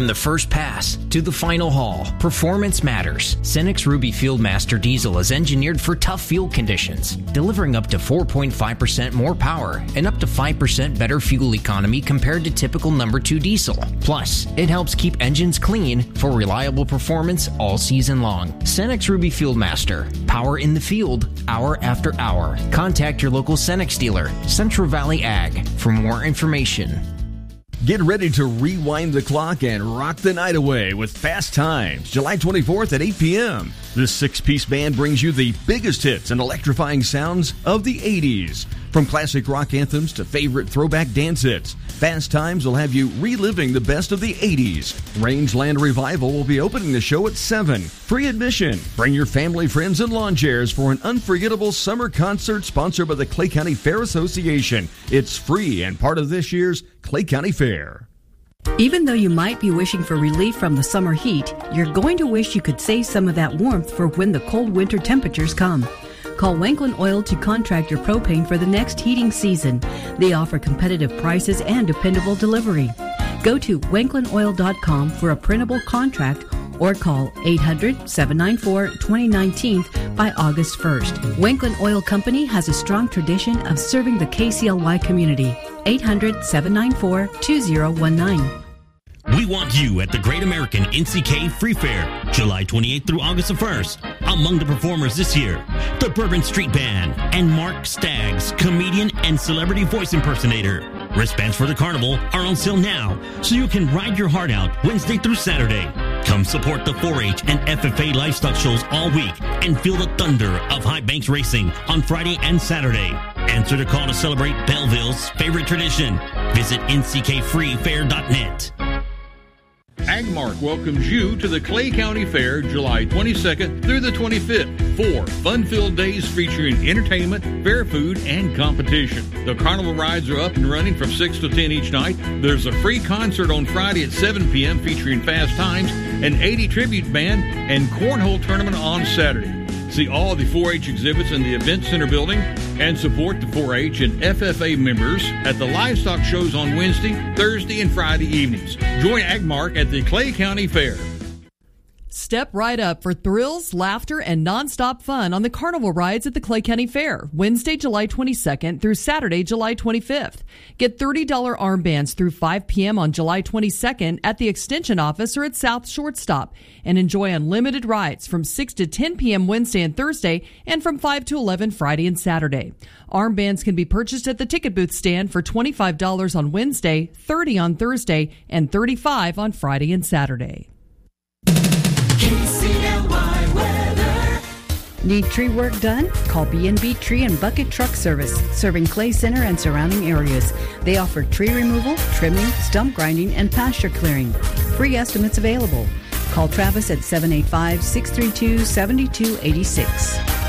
From the first pass to the final haul, performance matters. Cenex Ruby Fieldmaster Diesel is engineered for tough fuel conditions, delivering up to 4.5% more power and up to 5% better fuel economy compared to typical number 2 diesel. Plus, it helps keep engines clean for reliable performance all season long. Cenex Ruby Fieldmaster. Power in the field, hour after hour. Contact your local Cenex dealer, Central Valley Ag, for more information. Get ready to rewind the clock and rock the night away with Fast Times, July 24th at 8 p.m. This 6-piece band brings you the biggest hits and electrifying sounds of the 80s. From classic rock anthems to favorite throwback dance hits, Fast Times will have you reliving the best of the 80s. Rangeland Revival will be opening the show at 7. Free admission. Bring your family, friends, and lawn chairs for an unforgettable summer concert sponsored by the Clay County Fair Association. It's free and part of this year's Clay County Fair. Even though you might be wishing for relief from the summer heat, you're going to wish you could save some of that warmth for when the cold winter temperatures come. Call Wanklin Oil to contract your propane for the next heating season. They offer competitive prices and dependable delivery. Go to wanklinoil.com for a printable contract or call 800-794-2019 by August 1st. Wanklin Oil Company has a strong tradition of serving the KCLY community. 800-794-2019. We want you at the Great American NCK Free Fair, July 28th through August 1st. Among the performers this year, the Bourbon Street Band and Mark Staggs, comedian and celebrity voice impersonator. Wristbands for the carnival are on sale now, so you can ride your heart out Wednesday through Saturday. Come support the 4-H and FFA livestock shows all week and feel the thunder of High Banks Racing on Friday and Saturday. Answer the call to celebrate Belleville's favorite tradition. Visit nckfreefair.net. Agmark welcomes you to the Clay County Fair, July 22nd through the 25th. 4 fun-filled days featuring entertainment, fair food, and competition. The carnival rides are up and running from 6 to 10 each night. There's a free concert on Friday at 7 p.m. featuring Fast Times, an 80 tribute band, and cornhole tournament on Saturday. See all the 4-H exhibits in the Event Center building and support the 4-H and FFA members at the livestock shows on Wednesday, Thursday, and Friday evenings. Join Agmark at the Clay County Fair. Step right up for thrills, laughter, and nonstop fun on the carnival rides at the Clay County Fair, Wednesday, July 22nd through Saturday, July 25th. Get $30 armbands through 5 p.m. on July 22nd at the Extension Office or at South Shortstop, and enjoy unlimited rides from 6 to 10 p.m. Wednesday and Thursday, and from 5 to 11 Friday and Saturday. Armbands can be purchased at the ticket booth stand for $25 on Wednesday, $30 on Thursday, and $35 on Friday and Saturday. KCLY weather. Need tree work done? Call B&B Tree and Bucket Truck Service, serving Clay Center and surrounding areas. They offer tree removal, trimming, stump grinding, and pasture clearing. Free estimates available. Call Travis at 785-632-7286.